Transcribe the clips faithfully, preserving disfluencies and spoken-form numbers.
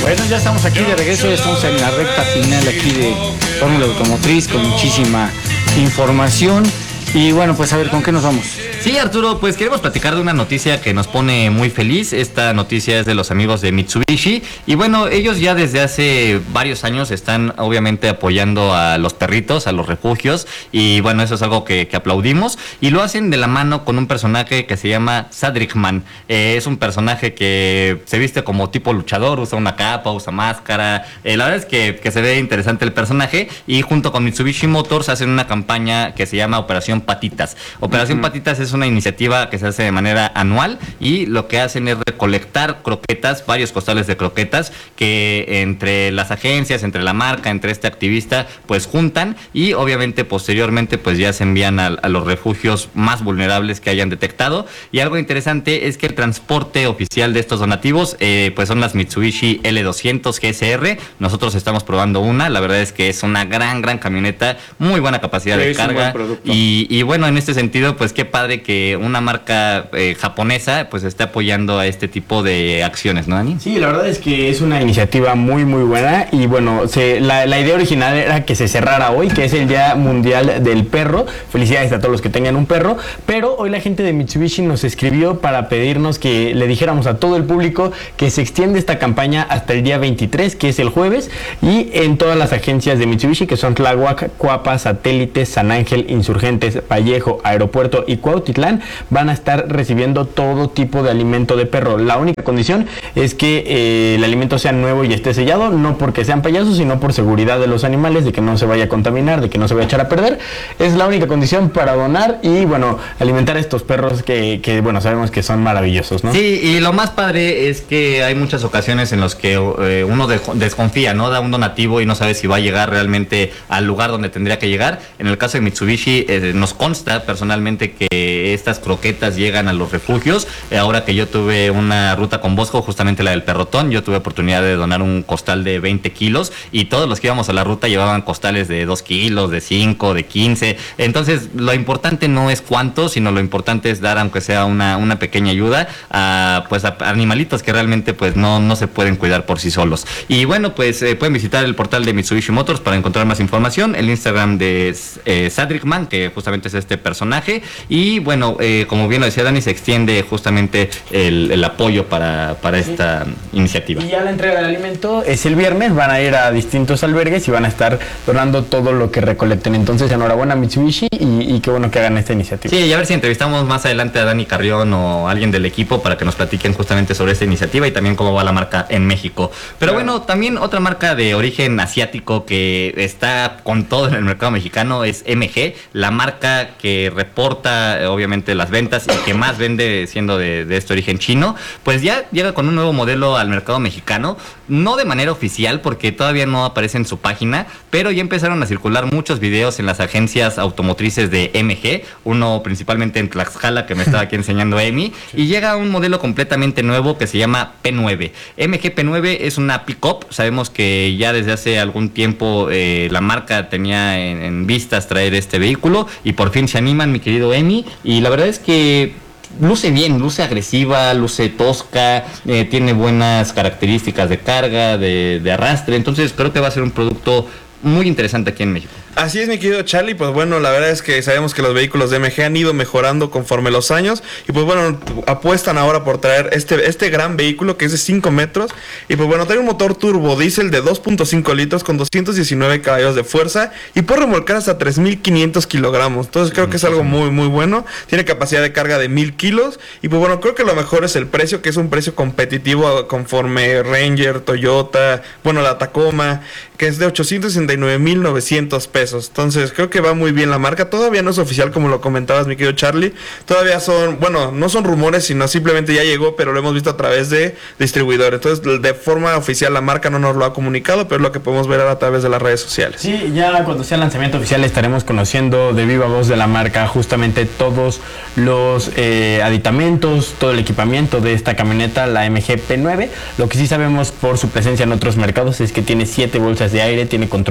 Bueno, ya estamos aquí de regreso, ya estamos en la recta final aquí de Fórmula Automotriz con muchísima información. Y bueno, pues a ver, ¿con qué nos vamos? Sí, Arturo, pues queremos platicar de una noticia que nos pone muy feliz. Esta noticia es de los amigos de Mitsubishi. Y bueno, ellos ya desde hace varios años están obviamente apoyando a los perritos, a los refugios. Y bueno, eso es algo que, que aplaudimos. Y lo hacen de la mano con un personaje que se llama Sadrickman. Eh, es un personaje que se viste como tipo luchador, usa una capa, usa máscara. Eh, la verdad es que, que se ve interesante el personaje. Y junto con Mitsubishi Motors hacen una campaña que se llama Operación Patitas. Operación uh-huh. Patitas es una iniciativa que se hace de manera anual y lo que hacen es recolectar croquetas, varios costales de croquetas que entre las agencias, entre la marca, entre este activista, pues juntan y obviamente posteriormente pues ya se envían a, a los refugios más vulnerables que hayan detectado. Y algo interesante es que el transporte oficial de estos donativos eh, pues son las Mitsubishi L doscientos G S R. Nosotros estamos probando una, la verdad es que es una gran, gran camioneta, muy buena capacidad sí, de carga y Y bueno, en este sentido, pues qué padre que una marca eh, japonesa pues esté apoyando a este tipo de acciones, ¿no, Dani? Sí, la verdad es que es una iniciativa muy, muy buena. Y bueno, se, la, la idea original era que se cerrara hoy, que es el Día Mundial del Perro. Felicidades a todos los que tengan un perro. Pero hoy la gente de Mitsubishi nos escribió para pedirnos que le dijéramos a todo el público que se extiende esta campaña hasta el día veintitrés, que es el jueves, y en todas las agencias de Mitsubishi, que son Tláhuac, Cuapa, Satélite, San Ángel, Insurgentes, Vallejo, Aeropuerto y Cuautitlán, van a estar recibiendo todo tipo de alimento de perro. La única condición es que eh, el alimento sea nuevo y esté sellado, no porque sean payasos, sino por seguridad de los animales, de que no se vaya a contaminar, de que no se vaya a echar a perder. Es la única condición para donar y, bueno, alimentar a estos perros que, que bueno, sabemos que son maravillosos, ¿no? Sí, y lo más padre es que hay muchas ocasiones en las que eh, uno de, desconfía, ¿no? Da un donativo y no sabe si va a llegar realmente al lugar donde tendría que llegar. En el caso de Mitsubishi, eh, nos consta personalmente que estas croquetas llegan a los refugios. Eh, ahora que yo tuve una ruta con Bosco, justamente la del Perrotón, yo tuve oportunidad de donar un costal de veinte kilos y todos los que íbamos a la ruta llevaban costales de dos kilos, de cinco, de quince. Entonces, lo importante no es cuánto, sino lo importante es dar, aunque sea una, una pequeña ayuda, a, pues, a animalitos que realmente pues no, no se pueden cuidar por sí solos. Y bueno, pues eh, pueden visitar el portal de Mitsubishi Motors para encontrar más información, el Instagram de eh, Sadrickman, que justamente es este personaje. Y bueno, eh, como bien lo decía Dani, se extiende justamente el, el apoyo para, para esta sí. iniciativa. Y ya la entrega del alimento es el viernes, van a ir a distintos albergues y van a estar donando todo lo que recolecten. Entonces, enhorabuena Mitsubishi y, y qué bueno que hagan esta iniciativa. Sí, y a ver si entrevistamos más adelante a Dani Carrión o a alguien del equipo para que nos platiquen justamente sobre esta iniciativa y también cómo va la marca en México. Pero claro. Bueno, también otra marca de origen asiático que está con todo en el mercado mexicano es M G, la marca que reporta obviamente las ventas y que más vende siendo de, de este origen chino, pues ya llega con un nuevo modelo al mercado mexicano, no de manera oficial porque todavía no aparece en su página, pero ya empezaron a circular muchos videos en las agencias automotrices de M G, uno principalmente en Tlaxcala que me estaba aquí enseñando Emi, y llega un modelo completamente nuevo que se llama P nueve. M G P nueve es una pick-up, sabemos que ya desde hace algún tiempo eh, la marca tenía en, en vistas traer este vehículo y por fin se animan, mi querido Emi, y la verdad es que luce bien, luce agresiva, luce tosca, eh, tiene buenas características de carga, de, de arrastre, entonces creo que va a ser un producto muy interesante aquí en México. Así es, mi querido Charlie, pues bueno, la verdad es que sabemos que los vehículos de M G han ido mejorando conforme los años y pues bueno, apuestan ahora por traer este, este gran vehículo que es de cinco metros y pues bueno, trae un motor turbo diésel de dos punto cinco litros con doscientos diecinueve caballos de fuerza y puede remolcar hasta tres mil quinientos kilogramos, entonces creo que es algo muy muy bueno, tiene capacidad de carga de mil kilos y pues bueno, creo que lo mejor es el precio, que es un precio competitivo conforme Ranger, Toyota, bueno, la Tacoma, que es de ochocientos sesenta y nueve mil novecientos pesos. Entonces creo que va muy bien la marca. Todavía no es oficial, como lo comentabas, mi querido Charlie. Todavía son, bueno, no son rumores, sino simplemente ya llegó, pero lo hemos visto a través de distribuidores. Entonces, de forma oficial la marca no nos lo ha comunicado, pero es lo que podemos ver a través de las redes sociales. Sí, ya cuando sea el lanzamiento oficial estaremos conociendo de viva voz de la marca justamente todos los eh, aditamentos, todo el equipamiento de esta camioneta, la M G P nueve. Lo que sí sabemos por su presencia en otros mercados es que tiene siete bolsas de aire, tiene control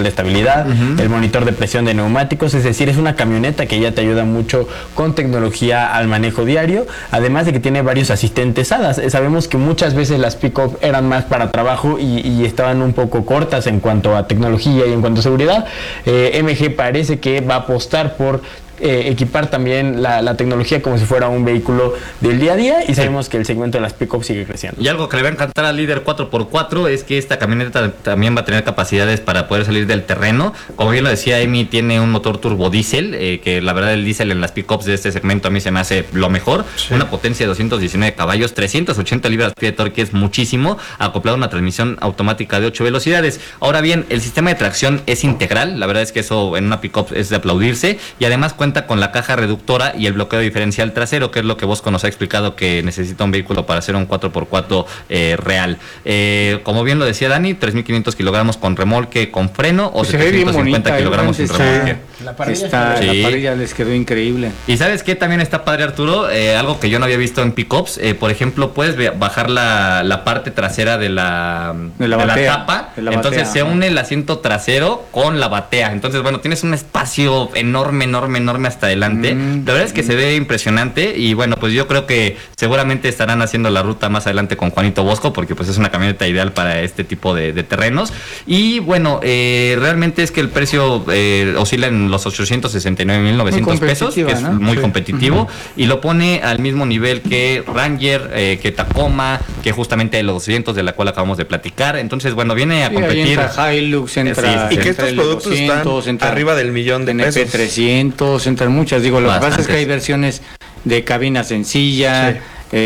control de estabilidad, uh-huh. el monitor de presión de neumáticos, es decir, es una camioneta que ya te ayuda mucho con tecnología al manejo diario, además de que tiene varios asistentes hadas. Sabemos que muchas veces las pick-up eran más para trabajo y, y estaban un poco cortas en cuanto a tecnología y en cuanto a seguridad. Eh, M G parece que va a apostar por Eh, equipar también la, la tecnología como si fuera un vehículo del día a día, y sabemos que el segmento de las pick-up sigue creciendo. Y algo que le va a encantar al líder cuatro por cuatro es que esta camioneta también va a tener capacidades para poder salir del terreno. Como bien lo decía Amy, tiene un motor turbo diésel, eh, que la verdad el diésel en las pick-ups de este segmento a mí se me hace lo mejor. Sí. Una potencia de doscientos diecinueve caballos, trescientas ochenta libras-pie de torque, es muchísimo, acoplado a una transmisión automática de ocho velocidades. Ahora bien, el sistema de tracción es integral, la verdad es que eso en una pick-up es de aplaudirse, y además cuenta con la caja reductora y el bloqueo diferencial trasero, que es lo que Bosco nos ha explicado que necesita un vehículo para hacer un cuatro por cuatro eh, real. Eh, como bien lo decía Dani, tres mil quinientos kilogramos con remolque con freno, o pues setecientos cincuenta kilogramos sin remolque. La parrilla, está, sí. la parrilla les quedó increíble. Y ¿sabes qué? También está padre, Arturo, eh, algo que yo no había visto en pickups. Eh, por ejemplo, puedes bajar la, la parte trasera de la, de la, de batea, la tapa. de la Entonces batea, se ¿no? une el asiento trasero con la batea. Entonces, bueno, tienes un espacio enorme, enorme, enorme hasta adelante. Mm, la verdad es que mm. se ve impresionante. Y bueno, pues yo creo que seguramente estarán haciendo la ruta más adelante con Juanito Bosco, porque pues es una camioneta ideal para este tipo de, de terrenos. Y bueno, eh, realmente es que el precio eh, oscila en los ochocientos sesenta y nueve mil novecientos pesos, que es ¿no? muy sí. competitivo, uh-huh. y lo pone al mismo nivel que Ranger, eh, que Tacoma, que justamente los doscientos de la cual acabamos de platicar. Entonces, bueno, viene a sí, competir. Entra Hilux, entra, sí, y que estos productos doscientos, están arriba del millón de pesos. N P trescientos, entran muchas. Digo, lo Bastantes. que pasa es que hay versiones de cabina sencilla, sí.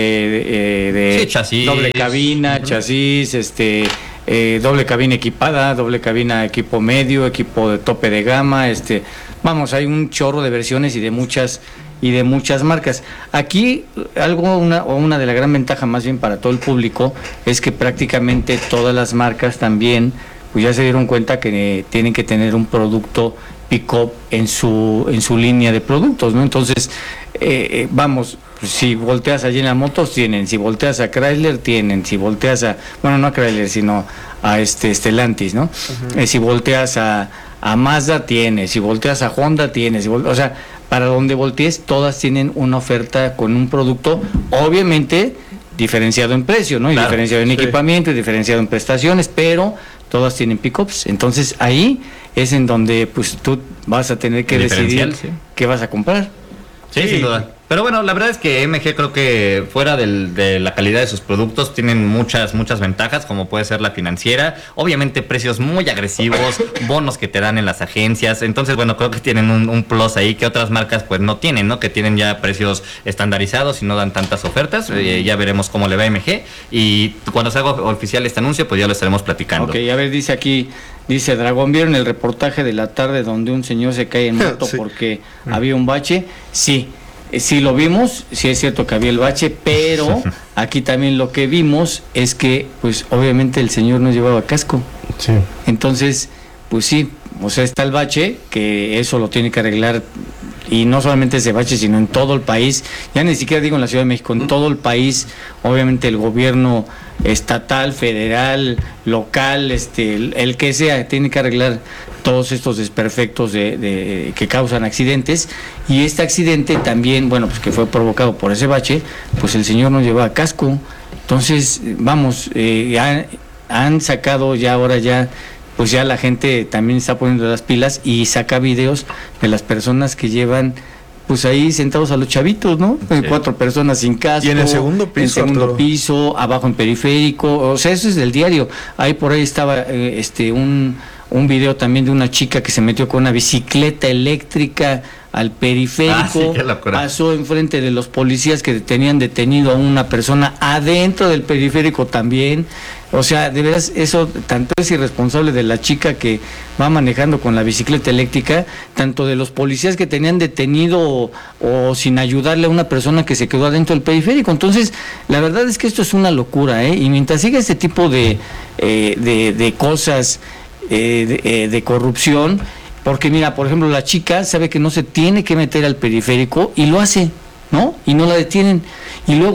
eh, de, de sí, chasis, doble cabina, uh-huh. chasis, este... Eh, doble cabina equipada, doble cabina equipo medio, equipo de tope de gama, este, vamos, hay un chorro de versiones y de muchas y de muchas marcas. Aquí algo una o una de la gran ventaja más bien para todo el público es que prácticamente todas las marcas también pues ya se dieron cuenta que eh, tienen que tener un producto pick-up en su en su línea de productos, ¿no? Entonces, eh, eh, vamos, si volteas a General Motors tienen, si volteas a Chrysler tienen, si volteas a, bueno, no a Chrysler, sino a este Stellantis, ¿no? Uh-huh. Eh, si volteas a, a Mazda tienes, si volteas a Honda tienes, si volteas, o sea, para donde voltees todas tienen una oferta con un producto, obviamente diferenciado en precio, ¿no? Y claro, diferenciado en sí. equipamiento, y diferenciado en prestaciones, pero todas tienen pickups. Entonces ahí es en donde pues tú vas a tener que decidir sí. qué vas a comprar. Sí, sí, sin duda. Pero bueno, la verdad es que M G creo que fuera del, de la calidad de sus productos tienen muchas, muchas ventajas, como puede ser la financiera, obviamente precios muy agresivos, bonos que te dan en las agencias. Entonces, bueno, creo que tienen un, un plus ahí que otras marcas pues no tienen, ¿no? Que tienen ya precios estandarizados y no dan tantas ofertas. Eh, ya veremos cómo le va a M G, y cuando se haga oficial este anuncio pues ya lo estaremos platicando. Ok, a ver, dice aquí, dice Dragón, ¿vieron el reportaje de la tarde donde un señor se cae en moto sí. porque mm. había un bache? Sí. Sí lo vimos, sí es cierto que había el bache, pero aquí también lo que vimos es que, pues obviamente el señor no llevaba casco. Sí. Entonces, pues sí, o sea, está el bache, que eso lo tiene que arreglar, y no solamente ese bache, sino en todo el país, ya ni siquiera digo en la Ciudad de México, en todo el país, obviamente el gobierno estatal, federal, local, este, el, el que sea, tiene que arreglar todos estos desperfectos de, de, que causan accidentes. Y este accidente también, bueno, pues que fue provocado por ese bache, pues el señor no llevaba casco. Entonces, vamos, eh, ya han sacado ya ahora ya, pues ya la gente también está poniendo las pilas y saca videos de las personas que llevan pues ahí sentados a los chavitos, ¿no? Sí. Cuatro personas sin casco. Y en el segundo piso. En segundo Arturo. piso, abajo en periférico. O sea, eso es del diario. Ahí por ahí estaba eh, este un, un video también de una chica que se metió con una bicicleta eléctrica al periférico, ah, sí, pasó enfrente de los policías que tenían detenido a una persona adentro del periférico también. O sea, de veras, eso tanto es irresponsable de la chica que va manejando con la bicicleta eléctrica, tanto de los policías que tenían detenido o, o sin ayudarle a una persona que se quedó adentro del periférico. Entonces, la verdad es que esto es una locura, ¿eh? Y mientras siga este tipo de, eh, de, de cosas, eh, de, eh, de corrupción, porque mira, por ejemplo, la chica sabe que no se tiene que meter al periférico y lo hace, ¿no? Y no la detienen. Y luego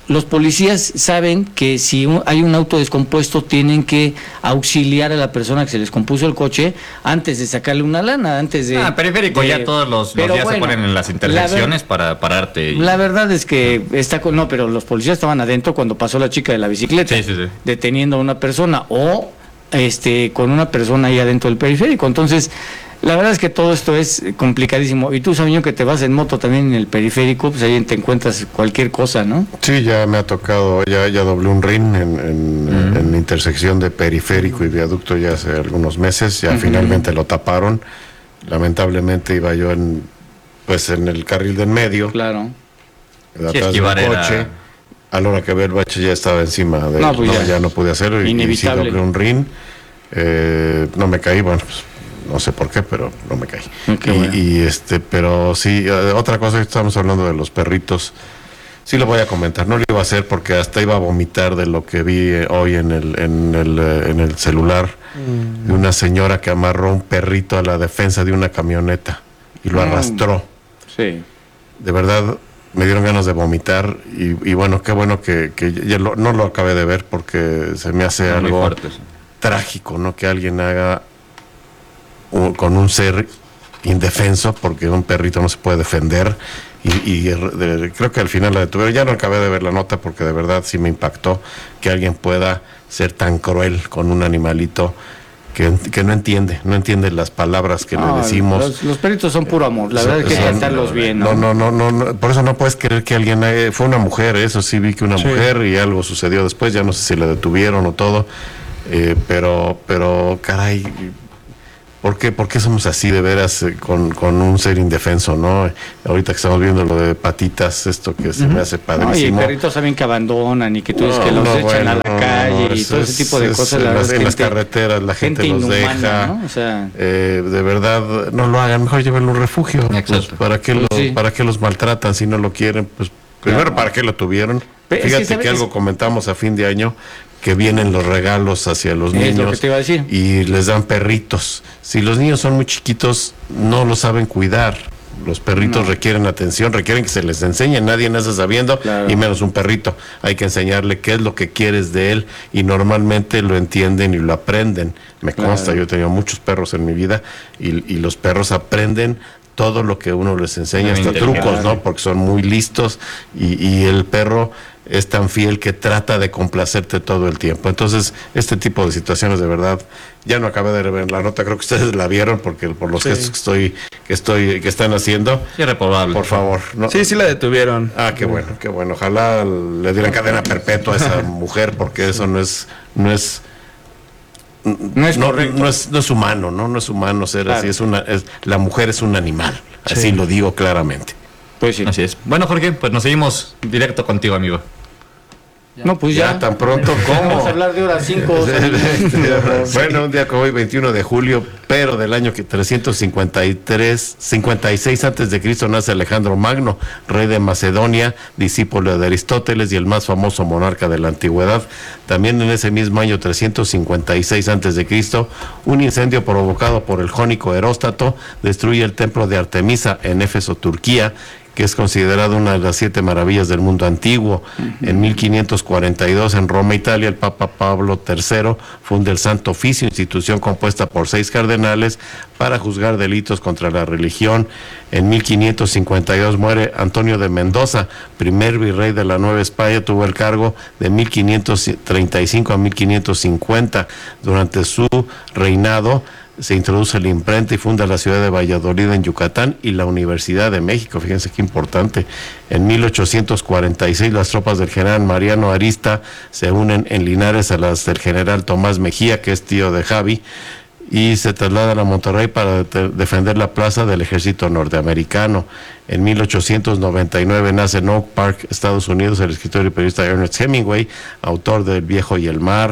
los policías saben que si un, hay un auto descompuesto tienen que auxiliar a la persona que se les compuso el coche antes de sacarle una lana, antes de... Ah, periférico, de, ya todos los, los días bueno, se ponen en las intersecciones ver, para pararte. Y... La verdad es que está con... No, pero los policías estaban adentro cuando pasó la chica de la bicicleta, sí, sí, sí. deteniendo a una persona o este con una persona ahí adentro del periférico. Entonces... La verdad es que todo esto es complicadísimo. Y tú, Sabiño, que te vas en moto también en el periférico, pues ahí te encuentras cualquier cosa, ¿no? Sí, ya me ha tocado, ya, ya doblé un rin en, en, uh-huh. en intersección de periférico y viaducto ya hace algunos meses, ya uh-huh. finalmente lo taparon. Lamentablemente iba yo en, pues en el carril de en medio. Claro. De atrás del coche. Era... A la hora que ve el bache ya estaba encima de no, pues no, ya. ya no pude hacerlo. Y, y sí doblé un rin. Eh, no me caí, bueno, pues no sé por qué, pero no me caí. Okay, y, bueno. y este, pero sí, otra cosa que estamos hablando de los perritos, sí lo voy a comentar, no lo iba a hacer porque hasta iba a vomitar de lo que vi hoy en el, en el, en el celular mm. de una señora que amarró un perrito a la defensa de una camioneta y lo mm. arrastró. Sí. De verdad, me dieron ganas de vomitar y, y bueno, qué bueno que, que ya lo, no lo acabé de ver porque se me hace Muy algo fuerte, sí. trágico, ¿no? Que alguien haga Un, con un ser indefenso, porque un perrito no se puede defender y, y de, creo que al final la detuvieron. Ya no acabé de ver la nota porque de verdad sí me impactó que alguien pueda ser tan cruel con un animalito que, que no entiende, no entiende las palabras que no, le decimos. Los, los perritos son puro amor, la verdad es que hay que tratarlos bien, ¿no? No, no, no, no, por eso no puedes creer que alguien, eh, fue una mujer, eso sí vi que una sí. mujer y algo sucedió después, ya no sé si la detuvieron o todo, eh, pero, pero caray... ¿Por qué, ¿Por qué somos así de veras eh, con, con un ser indefenso, no? Ahorita que estamos viendo lo de patitas, esto que se uh-huh. me hace padrísimo. No, y perritos saben que abandonan y que tú dices no, que los no, echan bueno, a la no, calle no, y todo ese tipo de es, cosas. En, la las, en en gente, las carreteras la gente, gente los inhumana, deja. ¿no? O sea, eh, de verdad, no lo hagan, mejor llévenlo a un refugio. Pues, ¿para, qué pues, lo, sí. ¿Para qué los maltratan si no lo quieren? Pues primero, claro. ¿para qué lo tuvieron? Pero Fíjate es que, que algo es... comentamos a fin de año, que vienen los regalos hacia los es niños lo que te iba a decir. Y les dan perritos. Si los niños son muy chiquitos, no los saben cuidar. Los perritos no. requieren atención, requieren que se les enseñe. Nadie nace sabiendo, claro. y menos un perrito. Hay que enseñarle qué es lo que quieres de él y normalmente lo entienden y lo aprenden. Me consta, claro. yo he tenido muchos perros en mi vida y, y los perros aprenden todo lo que uno les enseña, hasta trucos, ¿no? Porque son muy listos y, y el perro es tan fiel que trata de complacerte todo el tiempo. Entonces, este tipo de situaciones, de verdad, ya no acabé de ver la nota, creo que ustedes la vieron porque por los sí. gestos que estoy, que estoy, que están haciendo. Irreprobable. Por favor. ¿no? Sí, sí la detuvieron. Ah, qué bueno, qué bueno. Ojalá le dieran cadena perpetua a esa mujer porque eso no es, no es No es, no, no, es, no es humano, ¿no? No es humano ser claro. así. Es una, es, la mujer es un animal. Así sí. lo digo claramente. Pues sí. Así es. Bueno, Jorge, pues nos seguimos directo contigo, amigo. Ya. No, pues ya. Ya tan pronto como. Vamos a hablar de horas cinco. Bueno, un día como hoy, veintiuno de julio, pero del año trescientos cincuenta y tres, cincuenta y seis antes de Cristo nace Alejandro Magno, rey de Macedonia, discípulo de Aristóteles y el más famoso monarca de la antigüedad. También en ese mismo año trescientos cincuenta y seis antes de Cristo, un incendio provocado por el jónico Heróstato destruye el templo de Artemisa en Éfeso, Turquía, que es considerado una de las siete maravillas del mundo antiguo. Uh-huh. En mil quinientos cuarenta y dos, en Roma, Italia, el Papa Pablo tercero funda el Santo Oficio, institución compuesta por seis cardenales para juzgar delitos contra la religión. En mil quinientos cincuenta y dos muere Antonio de Mendoza, primer virrey de la Nueva España, tuvo el cargo de mil quinientos treinta y cinco a mil quinientos cincuenta. Durante su reinado se introduce la imprenta y funda la ciudad de Valladolid en Yucatán y la Universidad de México. Fíjense qué importante. En mil ochocientos cuarenta y seis las tropas del general Mariano Arista se unen en Linares a las del general Tomás Mejía, que es tío de Javi, y se trasladan a Monterrey para de- defender la plaza del ejército norteamericano. En mil ochocientos noventa y nueve nace en Oak Park, Estados Unidos, el escritor y periodista Ernest Hemingway, autor de El viejo y el mar.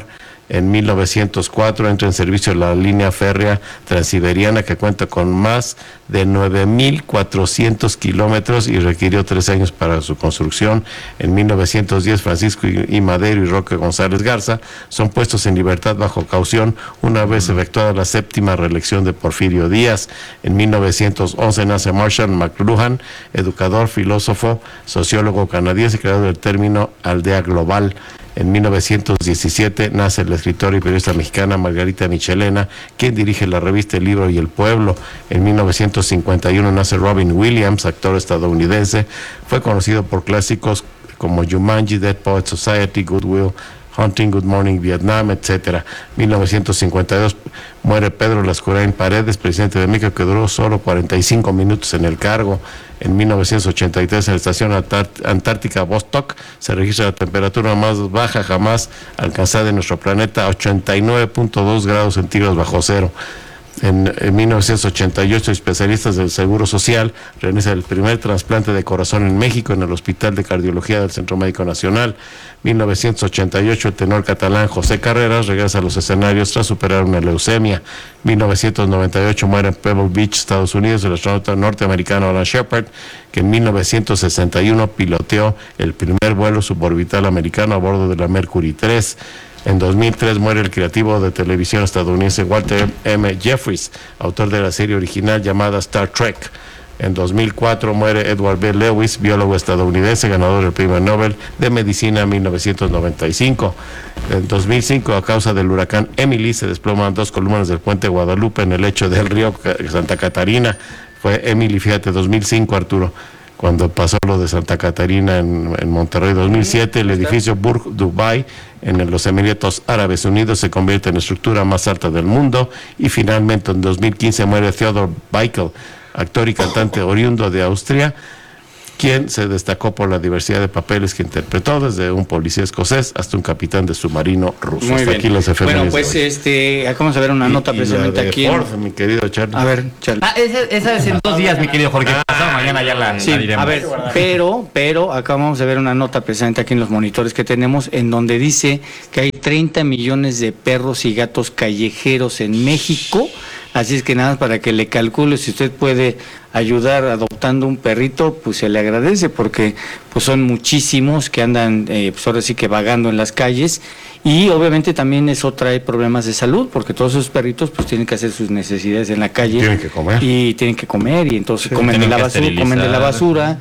En mil novecientos cuatro entra en servicio la línea férrea transiberiana, que cuenta con más de nueve mil cuatrocientos kilómetros y requirió tres años para su construcción. En mil novecientos diez, Francisco I. Madero y Roque González Garza son puestos en libertad bajo caución una vez efectuada la séptima reelección de Porfirio Díaz. En mil novecientos once nace Marshall McLuhan, educador, filósofo, sociólogo canadiense, creador del término aldea global. En mil novecientos diecisiete nace la escritora y periodista mexicana Margarita Michelena, quien dirige la revista El Libro y El Pueblo. En mil novecientos cincuenta y uno nace Robin Williams, actor estadounidense. Fue conocido por clásicos como Jumanji, Dead Poets Society, Good Will Hunting, Good Morning Vietnam, etcétera. mil novecientos cincuenta y dos muere Pedro Lascurain Paredes, presidente de México, que duró solo cuarenta y cinco minutos en el cargo. En mil novecientos ochenta y tres, en la estación antártica Vostok, se registra la temperatura más baja jamás alcanzada en nuestro planeta, ochenta y nueve punto dos grados centígrados bajo cero. En, en mil novecientos ochenta y ocho, especialistas del Seguro Social realizan el primer trasplante de corazón en México en el Hospital de Cardiología del Centro Médico Nacional. mil novecientos ochenta y ocho, el tenor catalán José Carreras regresa a los escenarios tras superar una leucemia. mil novecientos noventa y ocho muere en Pebble Beach, Estados Unidos, el astronauta norteamericano Alan Shepard, que en mil novecientos sesenta y uno piloteó el primer vuelo suborbital americano a bordo de la Mercury tres. En dos mil tres muere el creativo de televisión estadounidense Walter M. Jeffries, autor de la serie original llamada Star Trek. En dos mil cuatro muere Edward B. Lewis, biólogo estadounidense, ganador del Premio Nobel de Medicina en mil novecientos noventa y cinco. En dos mil cinco, a causa del huracán Emily, se desploman dos columnas del puente Guadalupe en el lecho del río Santa Catarina. Fue Emily, fíjate, dos mil cinco, Arturo, cuando pasó lo de Santa Catarina en, en Monterrey. Dos mil siete, el edificio Burj Dubai en los Emiratos Árabes Unidos se convierte en la estructura más alta del mundo. Y finalmente en dos mil quince muere Theodor Bickel, actor y cantante oriundo de Austria, quien se destacó por la diversidad de papeles que interpretó, desde un policía escocés hasta un capitán de submarino ruso. Muy hasta bien. Aquí los efemérides. Bueno, pues este, vamos a ver una nota Y- y precisamente la de aquí. en- Ford, mi querido Charlie. A ver, Charlie. Ah, esa, esa es en dos días, mi querido Jorge. Pasado mañana ya la, Sí, la diremos. a ver, pero, pero acá vamos a ver una nota presente aquí en los monitores que tenemos, en donde dice que hay treinta millones de perros y gatos callejeros en México. Así es que nada más para que le calcule, si usted puede ayudar adoptando un perrito, pues se le agradece, porque pues son muchísimos que andan, eh, pues ahora sí que vagando en las calles. Y obviamente también eso trae problemas de salud, porque todos esos perritos pues tienen que hacer sus necesidades en la calle. Tienen que comer. Y tienen que comer, y entonces Sí, comen de tienen la que basura, comen de la esterilizar. basura,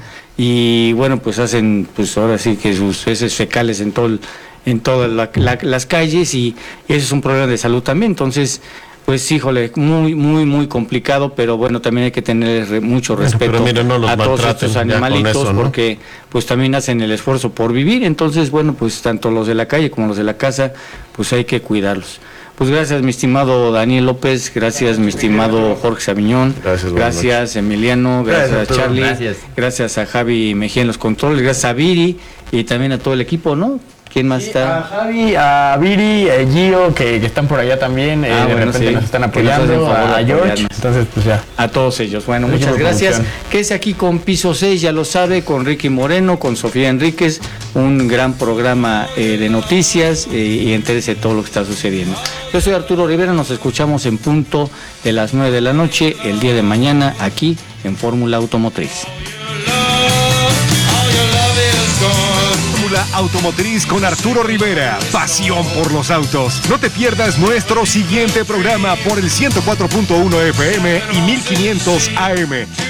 y bueno, pues hacen pues ahora sí que sus heces fecales en todo el- en todas la- la- las calles, y eso es un problema de salud también. Entonces, pues híjole, muy, muy, muy complicado, pero bueno, también hay que tener re- mucho Bueno, respeto pero mira, no los a todos maltraten estos ya con animalitos, eso, ¿no? porque pues también hacen el esfuerzo por vivir. Entonces, bueno, pues tanto los de la calle como los de la casa, pues hay que cuidarlos. Pues gracias, mi estimado Daniel López, gracias, mi estimado Jorge Sabiñón, Gracias, buenas gracias Emiliano, gracias, Gracias, a Arturo. Charlie, Gracias. gracias a Javi Mejía en los controles, gracias a Viri y también a todo el equipo, ¿no? ¿Quién más A está? Javi, a Viri, a Gio, que, que están por allá también, eh, Ah, de bueno, repente sí, nos están que nos hacen apoyando, favor de a George, apoyarnos. entonces pues ya. A todos ellos. Bueno, El muchas equipo de gracias. producción. Quédese aquí con Piso seis, ya lo sabe, con Ricky Moreno, con Sofía Enríquez, un gran programa eh, de noticias, eh, y entérese de todo lo que está sucediendo. Yo soy Arturo Rivera, nos escuchamos en punto de las nueve de la noche, el día de mañana, aquí en Fórmula Automotriz. Fórmula Automotriz con Arturo Rivera. Pasión por los autos. No te pierdas nuestro siguiente programa por el ciento cuatro punto uno F M y mil quinientos A M.